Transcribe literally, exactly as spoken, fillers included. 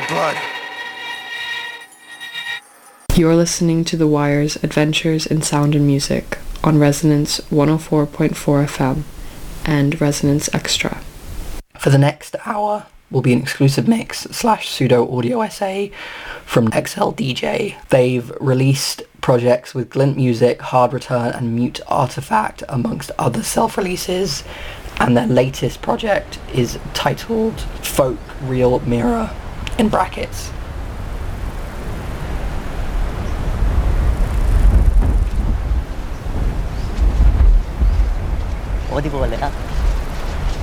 blood. You're listening to The Wire's Adventures in Sound and Music on Resonance one oh four point four F M and Resonance Extra. For the next hour will be an exclusive mix slash pseudo audio essay from X L D J. They've released projects with Glint Music, Hard Return and Mute Artifact amongst other self-releases, and their latest project is titled Folk Real Mirror in brackets. 어디 보고 갈래나?